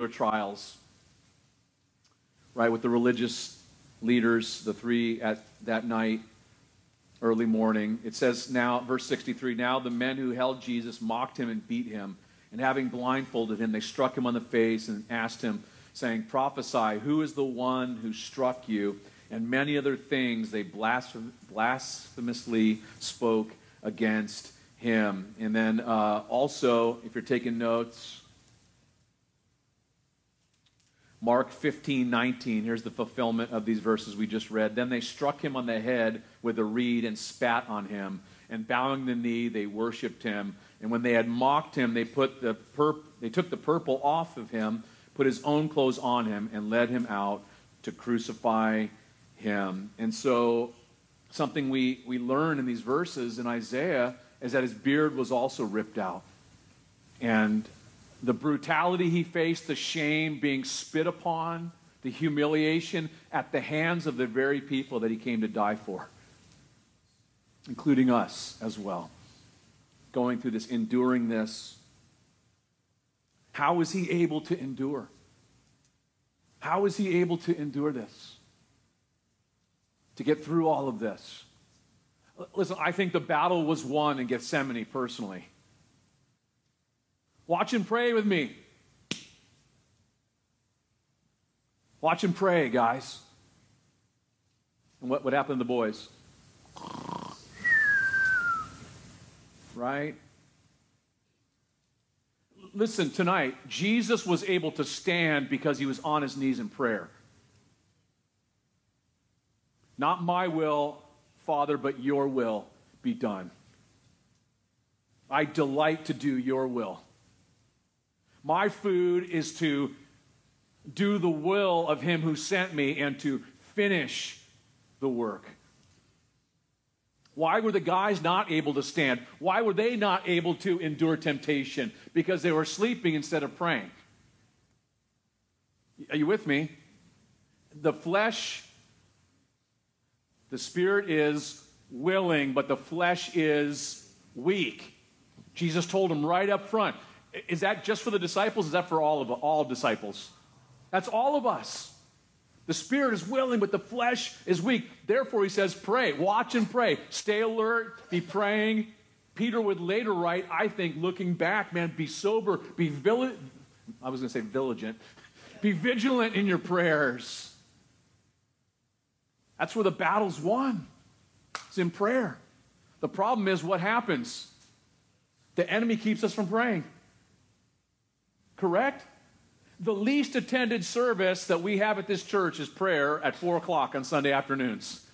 were trials, right, with the religious leaders, the three at that night, early morning. It says now, verse 63, now the men who held Jesus mocked him and beat him, and having blindfolded him, they struck him on the face and asked him, saying, prophesy, who is the one who struck you? And many other things they blasphemously spoke against him. And then also, if you're taking notes, Mark 15:19, here's the fulfillment of these verses we just read. Then they struck him on the head with a reed and spat on him, and bowing the knee, they worshipped him. And when they had mocked him, they took the purple off of him, put his own clothes on him, and led him out to crucify him. And so something we learn in these verses in Isaiah is that his beard was also ripped out. And the brutality he faced, the shame, being spit upon, the humiliation at the hands of the very people that he came to die for, including us as well. Going through this, enduring this. How was he able to endure? How was he able to endure this? To get through all of this? Listen, I think the battle was won in Gethsemane personally. Watch and pray with me. Watch and pray, guys. And what happened to the boys? Right? Listen, tonight, Jesus was able to stand because he was on his knees in prayer. Not my will, Father, but your will be done. I delight to do your will. My food is to do the will of him who sent me and to finish the work. Why were the guys not able to stand? Why were they not able to endure temptation? Because they were sleeping instead of praying. Are you with me? The flesh, the spirit is willing, but the flesh is weak. Jesus told them right up front. Is that just for the disciples? Is that for all disciples? That's all of us. The spirit is willing, but the flesh is weak. Therefore, he says, pray. Watch and pray. Stay alert. Be praying. Peter would later write, I think, looking back, man, be sober. Be vigilant. I was going to say vigilant. Be vigilant in your prayers. That's where the battle's won. It's in prayer. The problem is what happens? The enemy keeps us from praying. Correct? The least attended service that we have at this church is prayer at 4 o'clock on Sunday afternoons.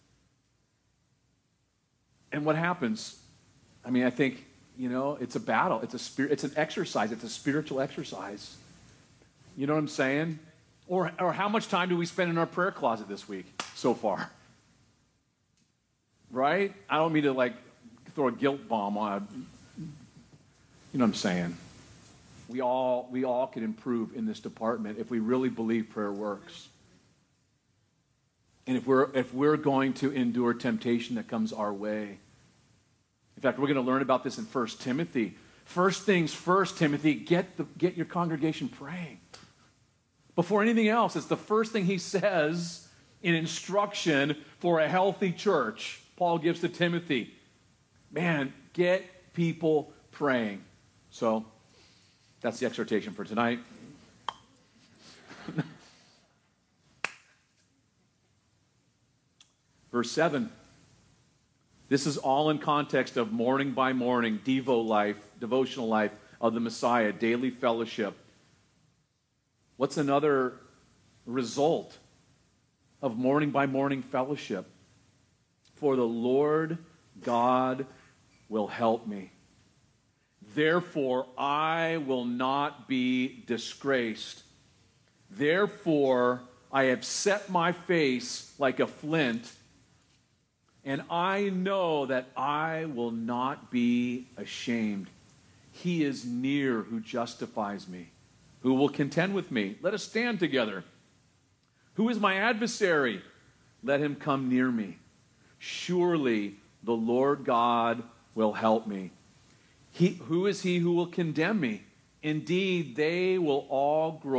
And what happens? I mean, I think, it's a battle. It's an exercise. It's a spiritual exercise. You know what I'm saying? Or how much time do we spend in our prayer closet this week so far? Right? I don't mean to throw a guilt bomb on it. You know what I'm saying? We all can improve in this department if we really believe prayer works. And if we're going to endure temptation that comes our way. In fact, we're going to learn about this in 1 Timothy. First things first, Timothy, get your congregation praying. Before anything else, it's the first thing he says in instruction for a healthy church. Paul gives to Timothy. Man, get people praying. So, that's the exhortation for tonight. Verse 7. This is all in context of morning by morning, devotional life of the Messiah, daily fellowship. What's another result of morning by morning fellowship? For the Lord God will help me. Therefore, I will not be disgraced. Therefore, I have set my face like a flint, and I know that I will not be ashamed. He is near who justifies me, who will contend with me. Let us stand together. Who is my adversary? Let him come near me. Surely the Lord God will help me. Who is he who will condemn me? Indeed, they will all grow